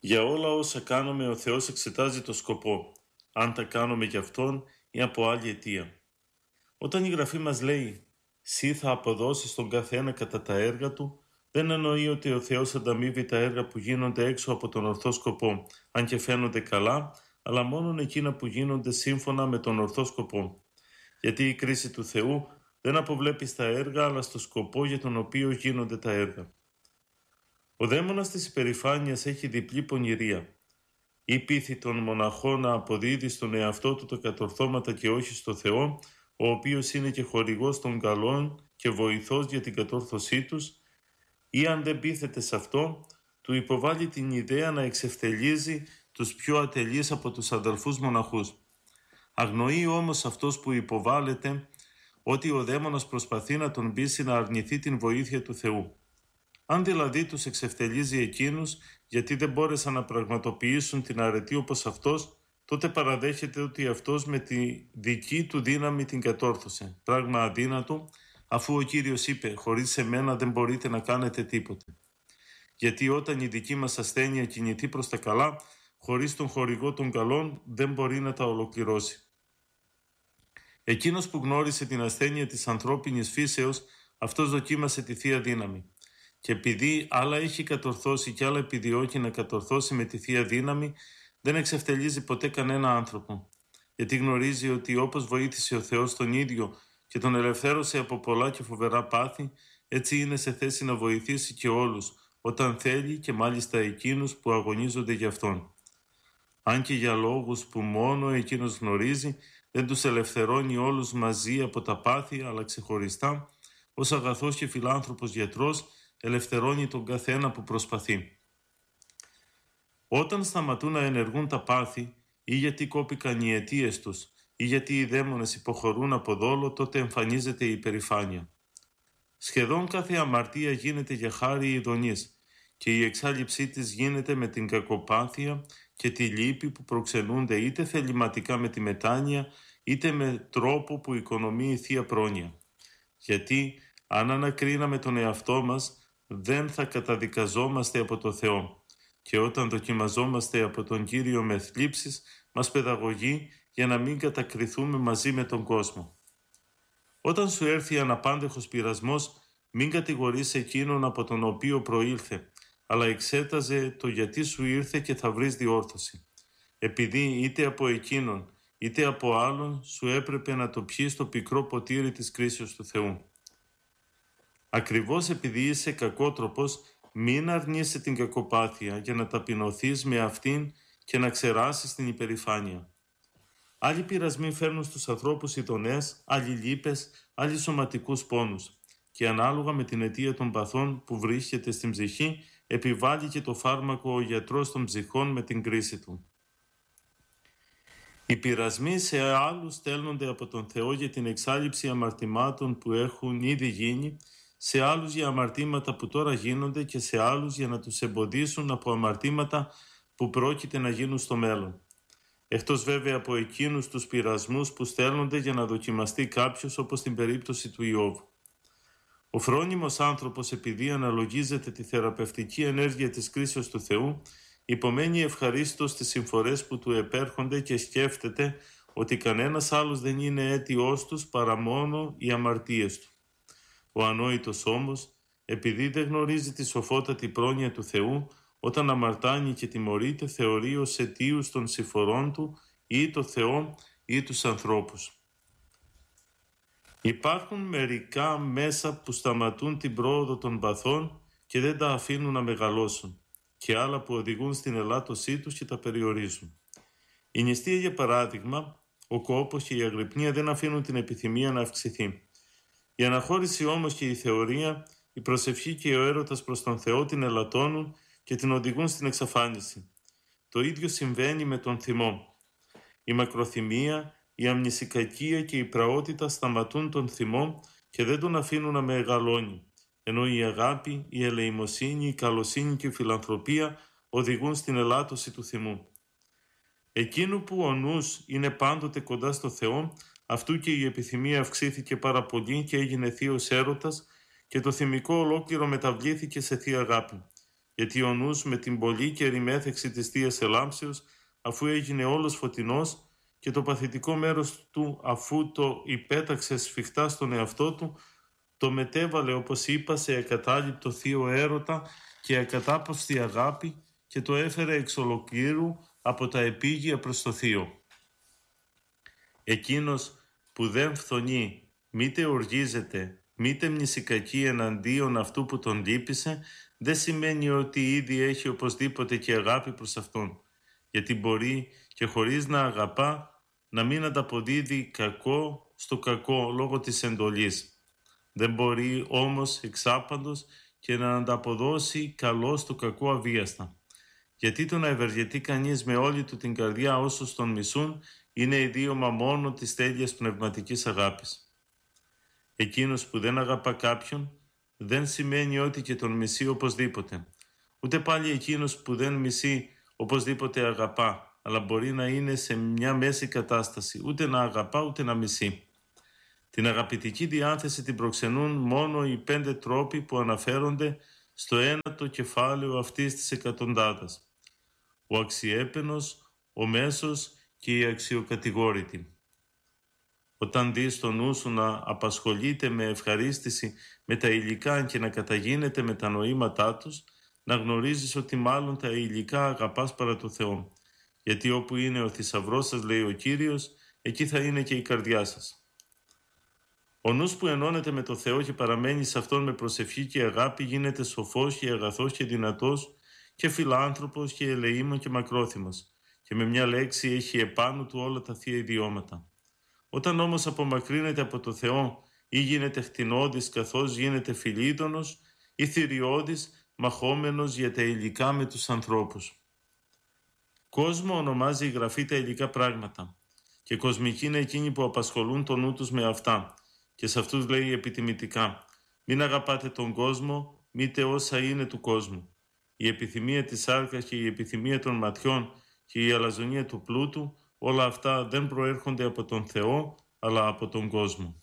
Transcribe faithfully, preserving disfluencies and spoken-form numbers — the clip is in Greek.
Για όλα όσα κάνουμε ο Θεός εξετάζει το σκοπό, αν τα κάνουμε για Αυτόν ή από άλλη αιτία. Όταν η Γραφή μας λέει «Συ θα αποδώσεις τον καθένα κατά τα έργα του», δεν εννοεί ότι ο Θεός ανταμείβει τα έργα που γίνονται έξω από τον ορθό σκοπό, αν και φαίνονται καλά, αλλά μόνον εκείνα που γίνονται σύμφωνα με τον ορθό σκοπό. Γιατί η κρίση του Θεού δεν αποβλέπει στα έργα, αλλά στο σκοπό για τον οποίο γίνονται τα έργα. Ο δαίμονας της υπερηφάνειας έχει διπλή πονηρία. Η πείθη των μοναχών να αποδίδει στον εαυτό του τα κατορθώματα και όχι στο Θεό, ο οποίος είναι και χορηγός των καλών και βοηθός για την κατόρθωσή τους, ή αν δεν πείθεται σε αυτό, του υποβάλλει την ιδέα να εξευτελίζει τους πιο ατελείς από τους αδελφούς μοναχούς. Αγνοεί όμως αυτός που υποβάλλεται ότι ο δαίμονας προσπαθεί να τον πείσει να αρνηθεί την βοήθεια του Θεού. Αν δηλαδή τους εξευτελίζει εκείνους γιατί δεν μπόρεσαν να πραγματοποιήσουν την αρετή όπως αυτός, τότε παραδέχεται ότι αυτός με τη δική του δύναμη την κατόρθωσε. Πράγμα αδύνατο, αφού ο Κύριος είπε «Χωρίς εμένα δεν μπορείτε να κάνετε τίποτε». Γιατί όταν η δική μας ασθένεια κινηθεί προς τα καλά, χωρίς τον χορηγό των καλών δεν μπορεί να τα ολοκληρώσει. Εκείνος που γνώρισε την ασθένεια της ανθρώπινης φύσεως, αυτός δοκίμασε τη Θεία Δύναμη. Και επειδή άλλα έχει κατορθώσει και άλλα επιδιώκει να κατορθώσει με τη Θεία Δύναμη, δεν εξευτελίζει ποτέ κανένα άνθρωπο. Γιατί γνωρίζει ότι όπως βοήθησε ο Θεός τον ίδιο και τον ελευθέρωσε από πολλά και φοβερά πάθη, έτσι είναι σε θέση να βοηθήσει και όλους, όταν θέλει και μάλιστα εκείνους που αγωνίζονται για Αυτόν. Αν και για λόγους που μόνο εκείνος γνωρίζει, δεν τους ελευθερώνει όλους μαζί από τα πάθη, αλλά ξεχωριστά, ως αγαθός και φιλάνθρωπος γιατρός, ελευθερώνει τον καθένα που προσπαθεί. Όταν σταματούν να ενεργούν τα πάθη, ή γιατί κόπηκαν οι αιτίες τους, ή γιατί οι δαίμονες υποχωρούν από δόλο, τότε εμφανίζεται η υπερηφάνεια. Σχεδόν κάθε αμαρτία γίνεται για χάρη ειδονής και η εξάλληψή της γίνεται με την κακοπάθεια και τη λύπη που προξενούνται είτε θεληματικά με τη μετάνοια, είτε με τρόπο που οικονομεί η Θεία Πρόνοια. Γιατί αν ανακρίναμε τον εαυτό μας, δεν θα καταδικαζόμαστε από το Θεό. Και όταν δοκιμαζόμαστε από τον Κύριο με θλίψεις, μας παιδαγωγεί για να μην κατακριθούμε μαζί με τον κόσμο. Όταν σου έρθει αναπάντεχος πειρασμός, μην κατηγορείς εκείνον από τον οποίο προήλθε, αλλά εξέταζε το γιατί σου ήρθε και θα βρεις διόρθωση. Επειδή είτε από εκείνον είτε από άλλον σου έπρεπε να το πιείς το πικρό ποτήρι της κρίσεως του Θεού. Ακριβώς επειδή είσαι κακότροπος, μην αρνείσαι την κακοπάθεια για να ταπεινωθείς με αυτήν και να ξεράσεις την υπερηφάνεια. Άλλοι πειρασμοί φέρνουν στους ανθρώπους ειδονές, άλλοι λύπες, άλλοι σωματικούς πόνους και ανάλογα με την αιτία των παθών που βρίσκεται στην ψυχή, επιβάλλει και το φάρμακο ο γιατρός των ψυχών με την κρίση του. Οι πειρασμοί σε άλλους στέλνονται από τον Θεό για την εξάλειψη αμαρτημάτων που έχουν ήδη γίνει, σε άλλους για αμαρτήματα που τώρα γίνονται και σε άλλους για να τους εμποδίσουν από αμαρτήματα που πρόκειται να γίνουν στο μέλλον. Εκτός βέβαια από εκείνους τους πειρασμούς που στέλνονται για να δοκιμαστεί κάποιος, όπως στην περίπτωση του Ιώβ. Ο φρόνιμος άνθρωπος, επειδή αναλογίζεται τη θεραπευτική ενέργεια της κρίσεως του Θεού, υπομένει ευχαρίστως τις συμφορές που του επέρχονται και σκέφτεται ότι κανένας άλλος δεν είναι αίτιός τους παρά μόνο οι αμαρτίες του. Ο ανόητος όμως, επειδή δεν γνωρίζει τη σοφότατη πρόνοια του Θεού, όταν αμαρτάνει και τιμωρείται, θεωρεί ως αιτίους των συμφορών του ή το Θεό ή τους ανθρώπους. Υπάρχουν μερικά μέσα που σταματούν την πρόοδο των παθών και δεν τα αφήνουν να μεγαλώσουν, και άλλα που οδηγούν στην ελάττωσή τους και τα περιορίζουν. Η νηστεία, για παράδειγμα, ο κόπος και η αγρυπνία δεν αφήνουν την επιθυμία να αυξηθεί. Η αναχώρηση όμως και η θεωρία, η προσευχή και ο έρωτας προς τον Θεό την ελαττώνουν και την οδηγούν στην εξαφάνιση. Το ίδιο συμβαίνει με τον θυμό. Η μακροθυμία, η αμνησικακία και η πραότητα σταματούν τον θυμό και δεν τον αφήνουν να μεγαλώνει, ενώ η αγάπη, η ελεημοσύνη, η καλοσύνη και η φιλανθρωπία οδηγούν στην ελάττωση του θυμού. Εκείνου που ο νους είναι πάντοτε κοντά στο Θεό, αυτού και η επιθυμία αυξήθηκε πάρα πολύ και έγινε θείος έρωτας και το θυμικό ολόκληρο μεταβλήθηκε σε θεία αγάπη. γιατί ο νους με την πολύ καιρή μέθεξη της Θείας Ελάμψεως, αφού έγινε όλος φωτεινός, και το παθητικό μέρος του, αφού το υπέταξε σφιχτά στον εαυτό του, το μετέβαλε, όπως είπα, σε ακατάληπτο θείο έρωτα και ακατάπαυστη αγάπη και το έφερε εξ ολοκλήρου από τα επίγεια προς το θείο. Εκείνος που δεν φθονεί, μήτε οργίζεται, μήτε μνησικακεί εναντίον αυτού που τον λύπησε, δεν σημαίνει ότι ήδη έχει οπωσδήποτε και αγάπη προς αυτόν, γιατί μπορεί και χωρίς να αγαπά να μην ανταποδίδει κακό στο κακό λόγω της εντολής. Δεν μπορεί όμως εξάπαντος και να ανταποδώσει καλό στο κακό αβίαστα. Γιατί το να ευεργετεί κανείς με όλη του την καρδιά όσους τον μισούν είναι ιδίωμα μόνο της τέλειας πνευματικής αγάπης. Εκείνος που δεν αγαπά κάποιον δεν σημαίνει ότι και τον μισεί οπωσδήποτε. Ούτε πάλι εκείνος που δεν μισεί οπωσδήποτε αγαπά, αλλά μπορεί να είναι σε μια μέση κατάσταση, ούτε να αγαπά ούτε να μισεί. Την αγαπητική διάθεση την προξενούν μόνο οι πέντε τρόποι που αναφέρονται στο ένατο κεφάλαιο αυτής της εκατοντάδας. Ο αξιέπαινος, ο μέσος και η αξιοκατηγόρητη. Όταν δεις το νου σου να απασχολείται με ευχαρίστηση με τα υλικά και να καταγίνεται με τα νοήματά τους, να γνωρίζεις ότι μάλλον τα υλικά αγαπάς παρά το Θεό. Γιατί όπου είναι ο θησαυρός σας, λέει ο Κύριος, εκεί θα είναι και η καρδιά σας. Ο νους που ενώνεται με το Θεό και παραμένει σε Αυτόν με προσευχή και αγάπη γίνεται σοφός και αγαθός και δυνατός και φιλάνθρωπος και ελεήμων και μακρόθυμος και με μια λέξη έχει επάνω του όλα τα θεία ιδιώματα. Όταν όμως απομακρύνεται από το Θεό ή γίνεται χτινώδης καθώς γίνεται φιλίδωνος ή θηριώδης μαχόμενος για τα υλικά με τους ανθρώπους. Κόσμο ονομάζει η Γραφή τα υλικά πράγματα και κοσμικοί είναι εκείνοι που απασχολούν το νου τους με αυτά. Και σε αυτούς λέει επιτιμητικά, μην αγαπάτε τον κόσμο, μήτε όσα είναι του κόσμου. Η επιθυμία της σάρκας και η επιθυμία των ματιών και η αλαζονία του πλούτου, όλα αυτά δεν προέρχονται από τον Θεό, αλλά από τον κόσμο.